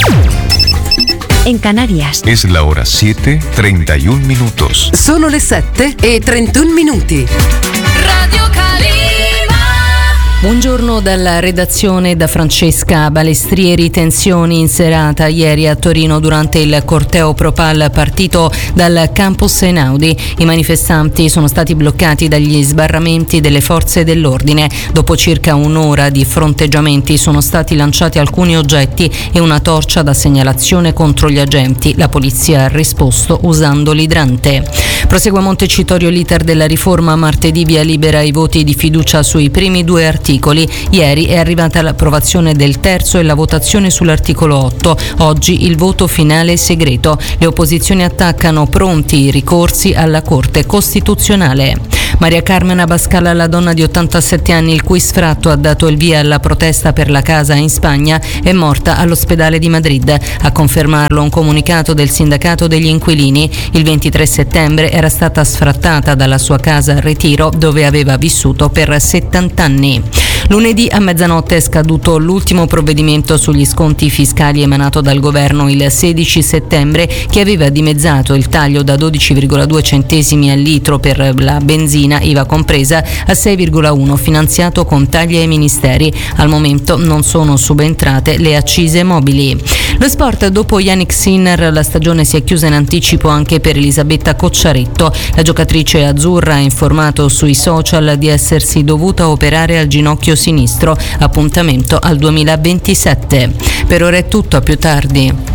En Canarias. Es la hora 7:31 minutos. Sono le 7:31. Radio Calima. Buongiorno dalla redazione, da Francesca Balestrieri. Tensioni in serata ieri a Torino durante il corteo Propal partito dal campus Einaudi. I manifestanti sono stati bloccati dagli sbarramenti delle forze dell'ordine. Dopo circa un'ora di fronteggiamenti sono stati lanciati alcuni oggetti e una torcia da segnalazione contro gli agenti. La polizia ha risposto usando l'idrante. Prosegue a Montecitorio l'iter della riforma. Martedì via libera i voti di fiducia sui primi 2 articoli. Ieri è arrivata l'approvazione del terzo e la votazione sull'articolo 8. Oggi il voto finale segreto. Le opposizioni attaccano pronti i ricorsi alla Corte Costituzionale. Maria Carmen Abascal, la donna di 87 anni il cui sfratto ha dato il via alla protesta per la casa in Spagna, è morta all'ospedale di Madrid. A confermarlo un comunicato del sindacato degli inquilini. Il 23 settembre era stata sfrattata dalla sua casa a Retiro, dove aveva vissuto per 70 anni. Lunedì a mezzanotte è scaduto l'ultimo provvedimento sugli sconti fiscali emanato dal governo il 16 settembre, che aveva dimezzato il taglio da 12,2 centesimi al litro per la benzina, IVA compresa, a 6,1 finanziato con tagli ai ministeri. Al momento non sono subentrate le accise mobili. Lo sport, dopo Yannick Sinner, la stagione si è chiusa in anticipo anche per Elisabetta Cocciaretto. La giocatrice azzurra ha informato sui social di essersi dovuta operare al ginocchio sinistro, appuntamento al 2027. Per ora è tutto, a più tardi.